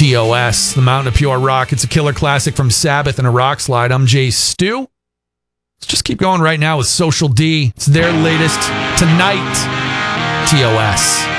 TOS, the Mountain of Pure Rock. It's a killer classic from Sabbath and a rock slide. I'm Jay Stu. Let's just keep going right now with Social D. It's their latest tonight. TOS.